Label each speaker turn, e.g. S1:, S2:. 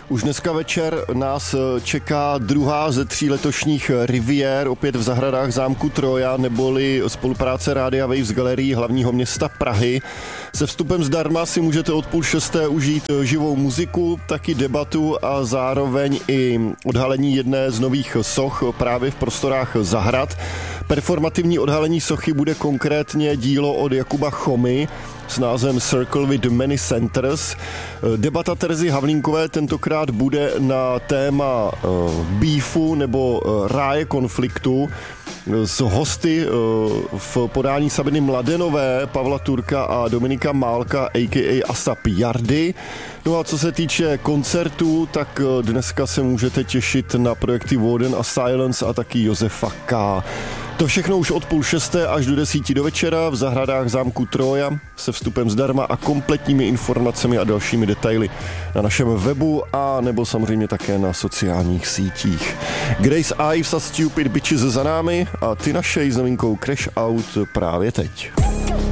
S1: Už dneska večer nás čeká druhá ze 3 letošních Riviér, opět v zahradách zámku Troja, neboli spolupráce Rádia Wave s Galerií hlavního města Prahy. Se vstupem zdarma si můžete od 5:30 užít živou muziku, taky debatu a zároveň i odhalení jedné z nových soch právě v prostorách zahrad. Performativní odhalení sochy bude konkrétně dílo od Jakuba Chomy s názvem Circle with Many Centers. Debata Terezy Havlínkové tentokrát bude na téma beefu nebo ráje konfliktu s hosty v podání Sabiny Mladenové, Pavla Turka a Dominika Málka a.k.a. Asap Jardy. No a co se týče koncertů, tak dneska se můžete těšit na projekty Warden a Silence a taky Josefa K. To všechno už od 5:30 až do 10 do večera v zahradách zámku Troja se vstupem zdarma a kompletními informacemi a dalšími detaily na našem webu a nebo samozřejmě také na sociálních sítích. Grace Ives a Stupid Bitches za námi a Tina Shea s novinkou Crash Out právě teď.